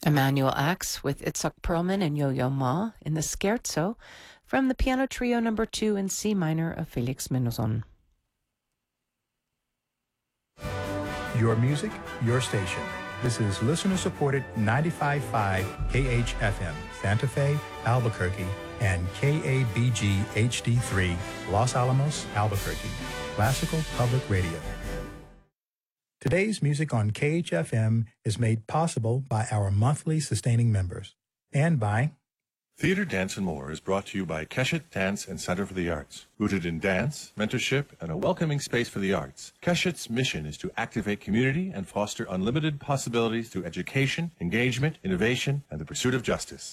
Emmanuel Axe with Itzhak Perlman and Yo-Yo Ma in the Scherzo from the Piano Trio No. 2 in C minor of Felix Mendelssohn. Your music, your station. This is listener-supported 95.5 KHFM, Santa Fe, Albuquerque, and KABG HD3, Los Alamos, Albuquerque, Classical Public Radio. Today's music on KHFM is made possible by our monthly sustaining members and by Theater, Dance, and More is brought to you by Keshet Dance and Center for the Arts. Rooted in dance, mentorship, and a welcoming space for the arts, Keshet's mission is to activate community and foster unlimited possibilities through education, engagement, innovation, and the pursuit of justice.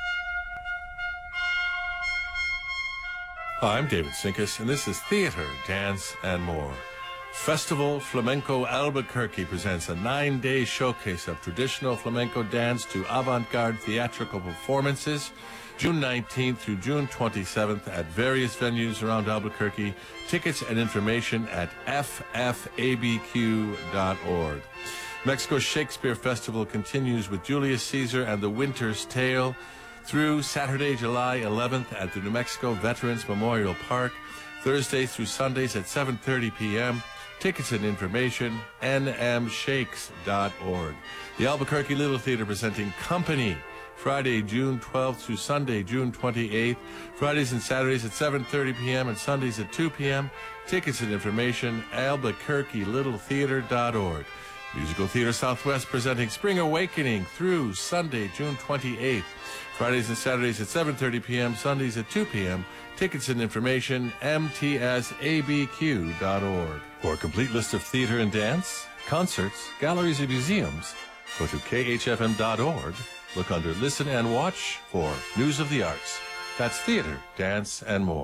Hi, I'm David Sinkus, and this is Theater, Dance, and More. Festival Flamenco Albuquerque presents a 9-day showcase of traditional flamenco dance to avant-garde theatrical performances, June 19th through June 27th at various venues around Albuquerque. Tickets and information at ffabq.org. Mexico Shakespeare Festival continues with Julius Caesar and the Winter's Tale through Saturday, July 11th at the New Mexico Veterans Memorial Park, Thursdays through Sundays at 7:30 p.m. Tickets and information, nmshakes.org. The Albuquerque Little Theater presenting Company, Friday, June 12th through Sunday, June 28th. Fridays and Saturdays at 7:30 p.m. and Sundays at 2 p.m. Tickets and information, albuquerquelittletheater.org. Musical Theater Southwest presenting Spring Awakening through Sunday, June 28th. Fridays and Saturdays at 7:30 p.m., Sundays at 2 p.m. Tickets and information, mtsabq.org. For a complete list of theater and dance, concerts, galleries, and museums, go to khfm.org. Look under Listen and Watch for News of the Arts. That's Theater, Dance, and More.